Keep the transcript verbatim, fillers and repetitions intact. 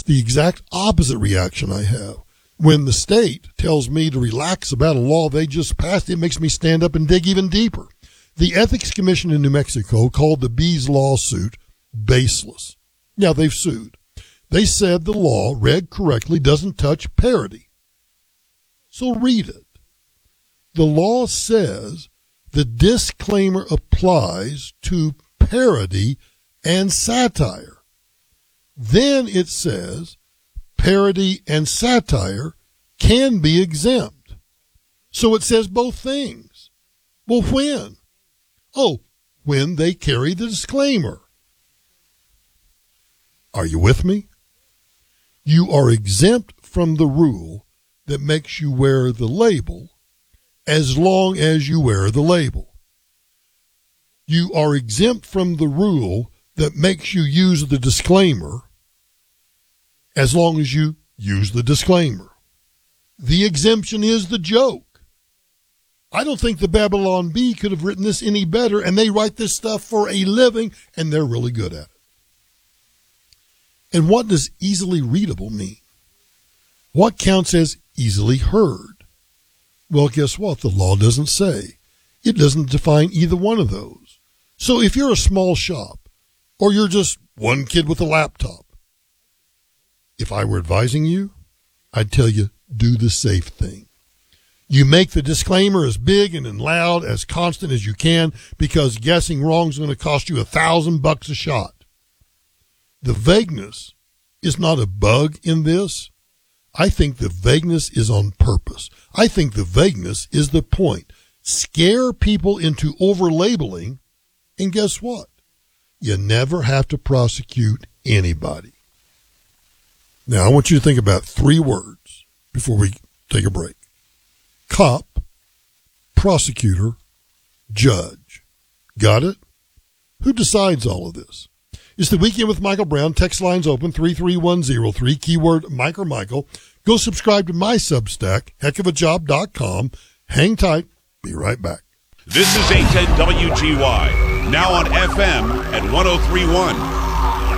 the exact opposite reaction I have. When the state tells me to relax about a law they just passed, it makes me stand up and dig even deeper. The Ethics Commission in New Mexico called the Bees lawsuit baseless. Now, they've sued. They said the law, read correctly, doesn't touch parody. So read it. The law says the disclaimer applies to parody and satire. Then it says parody and satire can be exempt. So it says both things. Well, when? Oh, when they carry the disclaimer. Are you with me? You are exempt from the rule that makes you wear the label as long as you wear the label. You are exempt from the rule that makes you use the disclaimer as long as you use the disclaimer. The exemption is the joke. I don't think the Babylon Bee could have written this any better, and they write this stuff for a living, and they're really good at it. And what does easily readable mean? What counts as easily heard? Well, guess what? The law doesn't say. It doesn't define either one of those. So if you're a small shop, or you're just one kid with a laptop, if I were advising you, I'd tell you, do the safe thing. You make the disclaimer as big and as loud, as constant as you can, because guessing wrong is going to cost you a thousand bucks a shot. The vagueness is not a bug in this. I think the vagueness is on purpose. I think the vagueness is the point. Scare people into over-labeling, and guess what? You never have to prosecute anybody. Now, I want you to think about three words before we take a break. Cop, prosecutor, judge. Got it? Who decides all of this? It's the Weekend with Michael Brown. Text lines open, three three one zero three, keyword Mike or Michael. Go subscribe to my Substack, heck of a job dot com. Hang tight. Be right back. This is eight ten W G Y, now on F M at one oh three point one.